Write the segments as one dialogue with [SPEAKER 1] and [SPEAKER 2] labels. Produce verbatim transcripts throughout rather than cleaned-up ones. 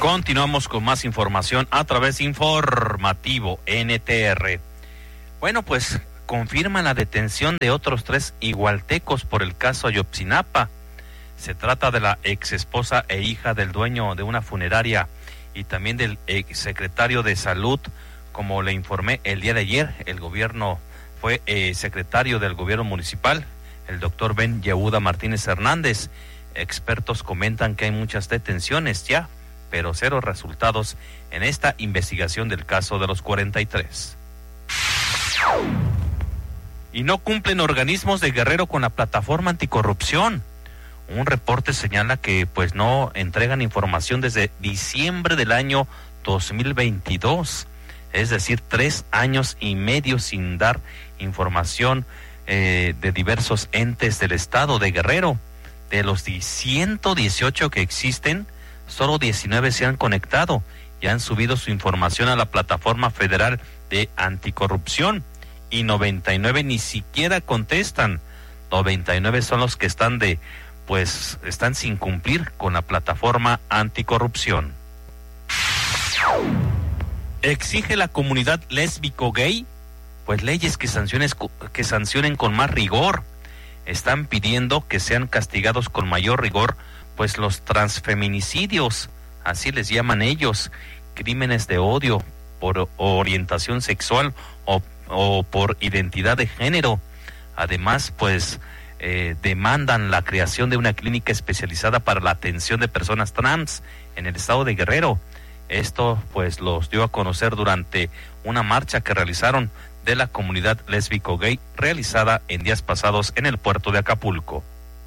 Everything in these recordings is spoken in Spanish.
[SPEAKER 1] Continuamos con más información a través de Informativo N T R. Bueno, pues confirman la detención de otros tres igualtecos por el caso Ayotzinapa. Se trata de la ex esposa e hija del dueño de una funeraria y también del ex secretario de Salud. Como le informé el día de ayer, el gobierno fue eh, secretario del gobierno municipal, el doctor Ben Yehuda Martínez Hernández. Expertos comentan que hay muchas detenciones ya, pero cero resultados en esta investigación del caso de los cuarenta y tres. Y no cumplen organismos de Guerrero con la plataforma anticorrupción. Un reporte señala que pues no entregan información desde diciembre del año dos mil veintidós, es decir, tres años y medio sin dar información eh, de diversos entes del estado de Guerrero. De los ciento dieciocho que existen, solo diecinueve se han conectado y han subido su información a la plataforma federal de anticorrupción, y noventa y nueve ni siquiera contestan. noventa y nueve son los que están de, pues, están sin cumplir con la plataforma anticorrupción. Exige la comunidad lésbico-gay, pues leyes que sanciones, que sancionen con más rigor. Están pidiendo que sean castigados con mayor rigor, pues los transfeminicidios, así les llaman ellos, crímenes de odio por orientación sexual o, o por identidad de género. Además, pues eh, demandan la creación de una clínica especializada para la atención de personas trans en el estado de Guerrero. Esto pues los dio a conocer durante una marcha que realizaron de la comunidad lésbico-gay realizada en días pasados en el puerto de Acapulco.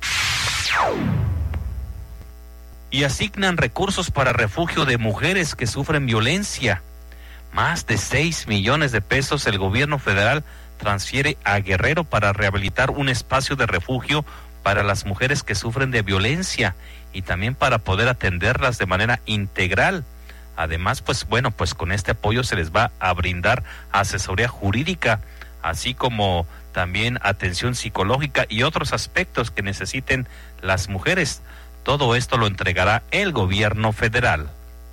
[SPEAKER 1] Y asignan recursos para refugio de mujeres que sufren violencia. Más de seis millones de pesos el gobierno federal transfiere a Guerrero para rehabilitar un espacio de refugio para las mujeres que sufren de violencia y también para poder atenderlas de manera integral. Además, pues bueno, pues con este apoyo se les va a brindar asesoría jurídica, así como también atención psicológica y otros aspectos que necesiten las mujeres. Todo esto lo entregará el gobierno federal.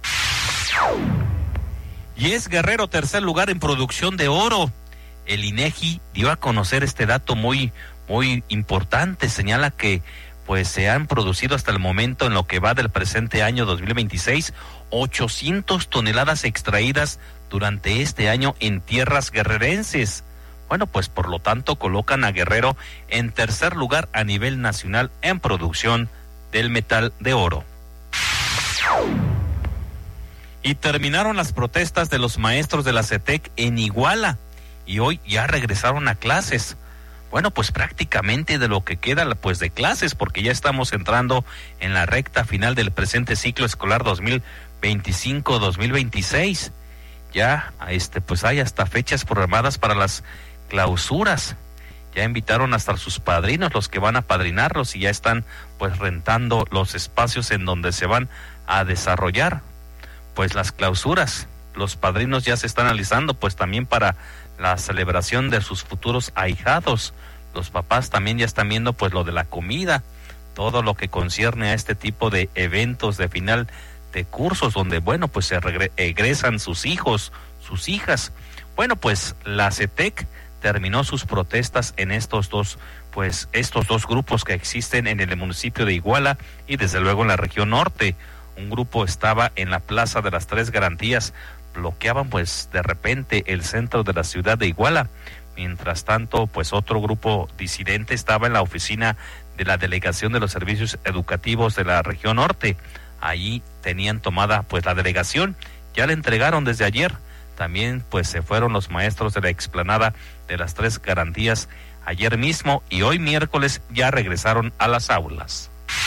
[SPEAKER 1] Y es Guerrero tercer lugar en producción de oro. El INEGI dio a conocer este dato muy, muy importante. Señala que pues se han producido hasta el momento, en lo que va del presente año dos mil veintiséis, ochocientas toneladas extraídas durante este año en tierras guerrerenses. Bueno, pues por lo tanto colocan a Guerrero en tercer lugar a nivel nacional en producción del metal de oro. Y terminaron las protestas de los maestros de la CETEC en Iguala y hoy ya regresaron a clases. Bueno, pues prácticamente de lo que queda pues de clases, porque ya estamos entrando en la recta final del presente ciclo escolar dos mil veinticinco dos mil veintiséis. Ya este pues hay hasta fechas programadas para las clausuras. Ya invitaron hasta sus padrinos, los que van a padrinarlos, y ya están pues rentando los espacios en donde se van a desarrollar pues las clausuras. Los padrinos ya se están analizando pues también para la celebración de sus futuros ahijados. Los papás también ya están viendo pues lo de la comida, todo lo que concierne a este tipo de eventos de final de cursos donde bueno pues se regre- egresan sus hijos, sus hijas. Bueno, pues la CETEC terminó sus protestas en estos dos pues estos dos grupos que existen en el municipio de Iguala y desde luego en la región norte. Un grupo estaba en la Plaza de las Tres Garantías, bloqueaban pues de repente el centro de la ciudad de Iguala. Mientras tanto, pues otro grupo disidente estaba en la oficina de la Delegación de los Servicios Educativos de la región norte. Allí tenían tomada pues la delegación, ya la entregaron desde ayer. También pues se fueron los maestros de la explanada de las Tres Garantías ayer mismo y hoy miércoles ya regresaron a las aulas.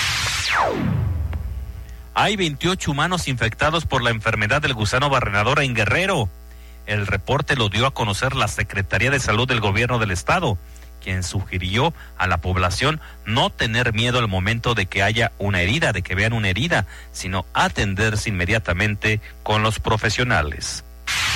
[SPEAKER 1] Hay veintiocho humanos infectados por la enfermedad del gusano barrenador en Guerrero. El reporte lo dio a conocer la Secretaría de Salud del Gobierno del Estado, quien sugirió a la población no tener miedo al momento de que haya una herida, de que vean una herida, sino atenderse inmediatamente con los profesionales.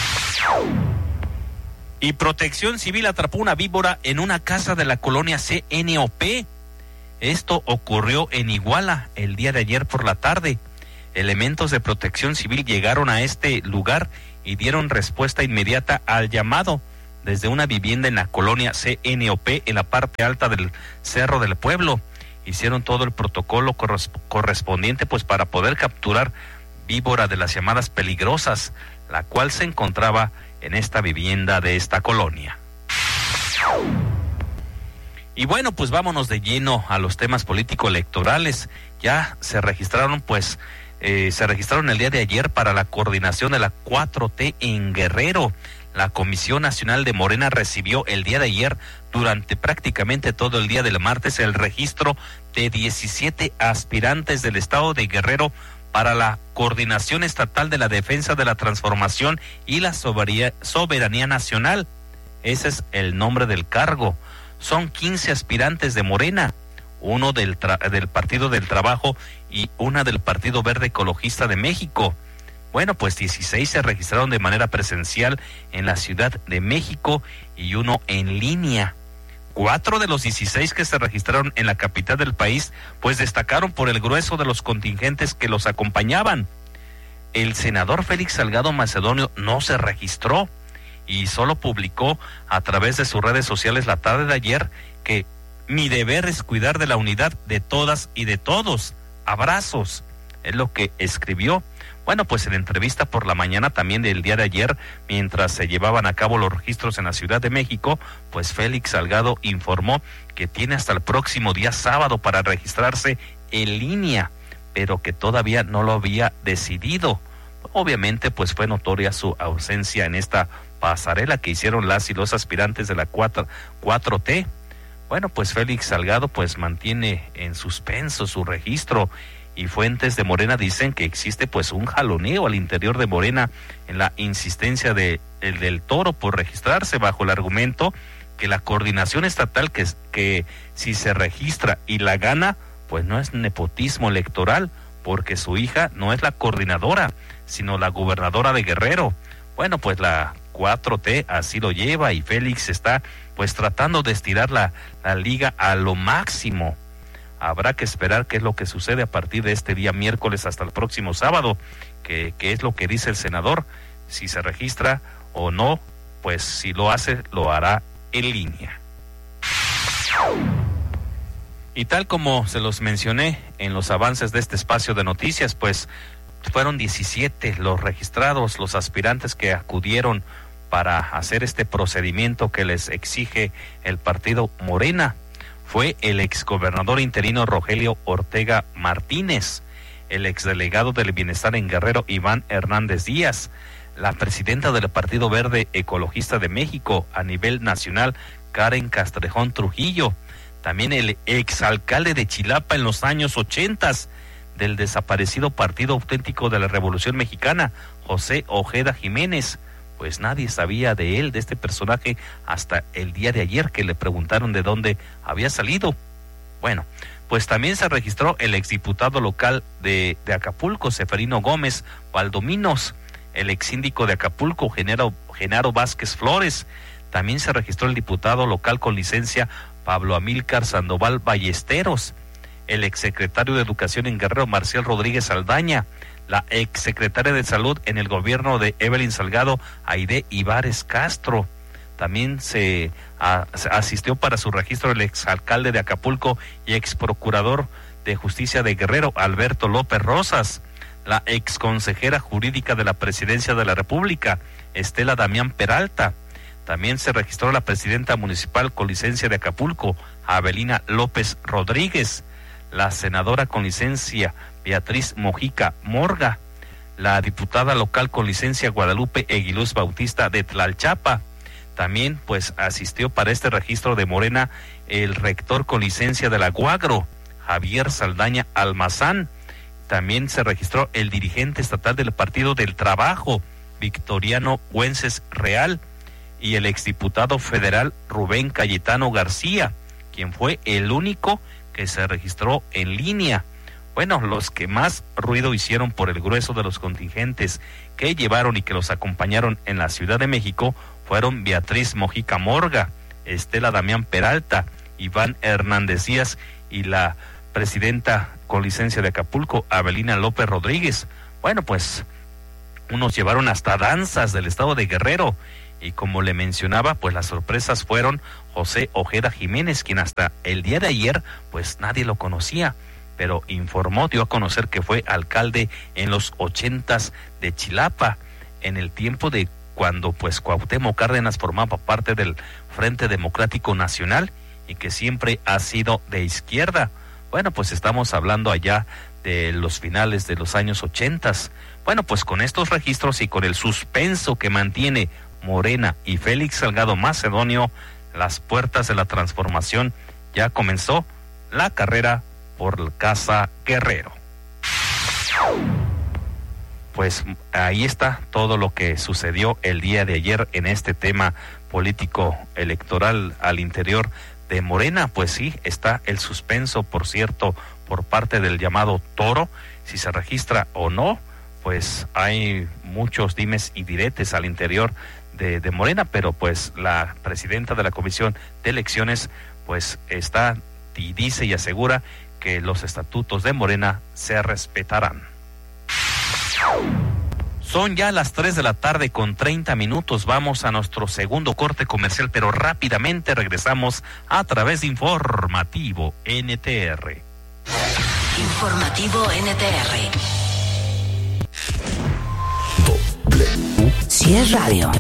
[SPEAKER 1] Y Protección Civil atrapó una víbora en una casa de la colonia C N O P. Esto ocurrió en Iguala el día de ayer por la tarde. Elementos de protección civil llegaron a este lugar y dieron respuesta inmediata al llamado desde una vivienda en la colonia C N O P en la parte alta del Cerro del Pueblo. Hicieron todo el protocolo correspondiente pues para poder capturar víbora de las llamadas peligrosas, la cual se encontraba en esta vivienda de esta colonia. Y bueno, pues vámonos de lleno a los temas político-electorales. Ya se registraron pues eh, se registraron el día de ayer para la coordinación de la cuatro T en Guerrero. La Comisión Nacional de Morena recibió el día de ayer, durante prácticamente todo el día del martes, el registro de diecisiete aspirantes del estado de Guerrero para la Coordinación Estatal de la Defensa de la Transformación y la Soberanía Nacional. Ese es el nombre del cargo. Son quince aspirantes de Morena, uno del, tra- del Partido del Trabajo y una del Partido Verde Ecologista de México. Bueno, pues dieciséis se registraron de manera presencial en la Ciudad de México y uno en línea. Cuatro de los dieciséis que se registraron en la capital del país, pues destacaron por el grueso de los contingentes que los acompañaban. El senador Félix Salgado Macedonio no se registró y solo publicó a través de sus redes sociales la tarde de ayer que mi deber es cuidar de la unidad de todas y de todos. Abrazos, es lo que escribió. Bueno, pues en entrevista por la mañana también del día de ayer, mientras se llevaban a cabo los registros en la Ciudad de México, pues Félix Salgado informó que tiene hasta el próximo día sábado para registrarse en línea, pero que todavía no lo había decidido. Obviamente, pues fue notoria su ausencia en esta pasarela que hicieron las y los aspirantes de la cuatro T. Bueno, pues Félix Salgado pues mantiene en suspenso su registro. Y fuentes de Morena dicen que existe pues un jaloneo al interior de Morena en la insistencia de el del Toro por registrarse, bajo el argumento que la coordinación estatal que, que si se registra y la gana, pues no es nepotismo electoral, porque su hija no es la coordinadora, sino la gobernadora de Guerrero. Bueno, pues la cuatro T así lo lleva y Félix está pues tratando de estirar la, la liga a lo máximo. Habrá que esperar qué es lo que sucede a partir de este día miércoles hasta el próximo sábado, que, que es lo que dice el senador, si se registra o no, pues si lo hace, lo hará en línea. Y tal como se los mencioné en los avances de este espacio de noticias, pues fueron diecisiete los registrados, los aspirantes que acudieron para hacer este procedimiento que les exige el partido Morena. Fue el exgobernador interino Rogelio Ortega Martínez, el exdelegado del Bienestar en Guerrero Iván Hernández Díaz, la presidenta del Partido Verde Ecologista de México a nivel nacional Karen Castrejón Trujillo, también el exalcalde de Chilapa en los años ochentas del desaparecido Partido Auténtico de la Revolución Mexicana, José Ojeda Jiménez. Pues nadie sabía de él, de este personaje, hasta el día de ayer que le preguntaron de dónde había salido. Bueno, pues también se registró el exdiputado local de, de Acapulco, Seferino Gómez Valdominos, el exsíndico de Acapulco, Genaro, Genaro Vázquez Flores. También se registró el diputado local con licencia Pablo Amílcar Sandoval Ballesteros, el exsecretario de Educación en Guerrero, Marcial Rodríguez Aldaña, la exsecretaria de Salud en el gobierno de Evelyn Salgado, Aide Ibares Castro. También se, a, se asistió para su registro el exalcalde de Acapulco y exprocurador de Justicia de Guerrero, Alberto López Rosas, la exconsejera jurídica de la Presidencia de la República, Estela Damián Peralta. También se registró la presidenta municipal con licencia de Acapulco, Abelina López Rodríguez, la senadora con licencia Beatriz Mojica Morga, la diputada local con licencia Guadalupe Eguiluz Bautista de Tlalchapa. También pues asistió para este registro de Morena el rector con licencia de la Guagro, Javier Saldaña Almazán. También se registró el dirigente estatal del Partido del Trabajo, Victoriano Güences Real, y el exdiputado federal Rubén Cayetano García, quien fue el único que se registró en línea. Bueno, los que más ruido hicieron por el grueso de los contingentes que llevaron y que los acompañaron en la Ciudad de México fueron Beatriz Mojica Morga, Estela Damián Peralta, Iván Hernández Díaz y la presidenta con licencia de Acapulco, Abelina López Rodríguez. Bueno, pues unos llevaron hasta danzas del estado de Guerrero, y como le mencionaba, pues las sorpresas fueron José Ojeda Jiménez, quien hasta el día de ayer pues nadie lo conocía, pero informó, dio a conocer que fue alcalde en los ochentas de Chilapa, en el tiempo de cuando pues Cuauhtémoc Cárdenas formaba parte del Frente Democrático Nacional y que siempre ha sido de izquierda. Bueno, pues estamos hablando allá de los finales de los años ochentas. Bueno, pues con estos registros y con el suspenso que mantiene Morena y Félix Salgado Macedonio, las puertas de la transformación, ya comenzó la carrera por Casa Guerrero. Pues ahí está todo lo que sucedió el día de ayer en este tema político electoral al interior de Morena. Pues sí, está el suspenso, por cierto, por parte del llamado Toro, si se registra o no. Pues hay muchos dimes y diretes al interior de, de Morena, pero pues la presidenta de la Comisión de Elecciones pues está y dice y asegura que los estatutos de Morena se respetarán. Son ya las tres de la tarde con treinta minutos. Vamos a nuestro segundo corte comercial, pero rápidamente regresamos a través de Informativo N T R.
[SPEAKER 2] Informativo N T R.
[SPEAKER 3] W.
[SPEAKER 2] Si es radio.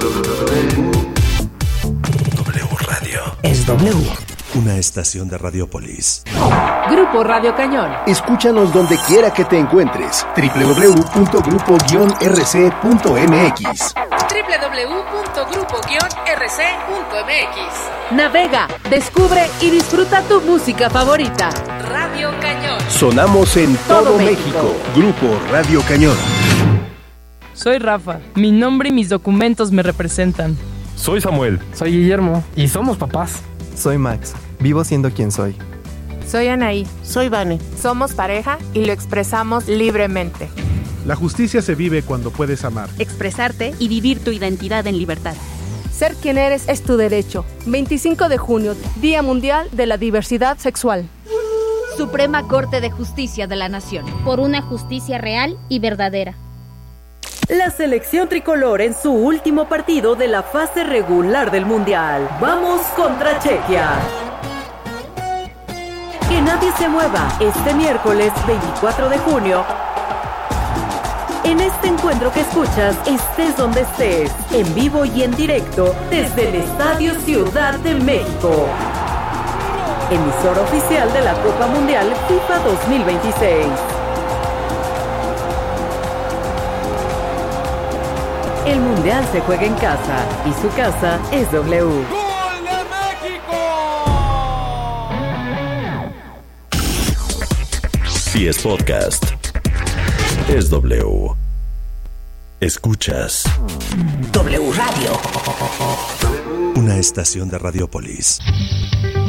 [SPEAKER 3] W Radio.
[SPEAKER 2] Es W.
[SPEAKER 3] Una estación de Radiopolis.
[SPEAKER 4] Grupo Radio Cañón.
[SPEAKER 5] Escúchanos donde quiera que te encuentres. doble u doble u doble u punto grupo guion r c punto m x.
[SPEAKER 4] doble u doble u doble u punto grupo guion r c punto m x. Navega, descubre y disfruta tu música favorita. Radio Cañón.
[SPEAKER 5] Sonamos en todo, todo México. México. Grupo Radio Cañón.
[SPEAKER 6] Soy Rafa. Mi nombre y mis documentos me representan.
[SPEAKER 7] Soy Samuel.
[SPEAKER 8] Soy Guillermo. Y somos papás.
[SPEAKER 9] Soy Max. Vivo siendo quien soy.
[SPEAKER 10] Soy Anaí.
[SPEAKER 11] Soy Vane.
[SPEAKER 10] Somos pareja y lo expresamos libremente.
[SPEAKER 12] La justicia se vive cuando puedes amar,
[SPEAKER 13] expresarte y vivir tu identidad en libertad.
[SPEAKER 14] Ser quien eres es tu derecho. veinticinco de junio, Día Mundial de la Diversidad Sexual.
[SPEAKER 15] Suprema Corte de Justicia de la Nación.
[SPEAKER 16] Por una justicia real y verdadera.
[SPEAKER 17] La selección tricolor en su último partido de la fase regular del Mundial. Vamos contra Chequia. Que nadie se mueva este miércoles veinticuatro de junio. En este encuentro que escuchas, estés donde estés, en vivo y en directo, desde el Estadio Ciudad de México. Emisora oficial de la Copa Mundial FIFA dos mil veintiséis. El Mundial se juega en casa y su casa es W.
[SPEAKER 18] ¡Gol de
[SPEAKER 3] México! Si es podcast, es W. Escuchas
[SPEAKER 2] W Radio.
[SPEAKER 3] Una estación de Radiopolis.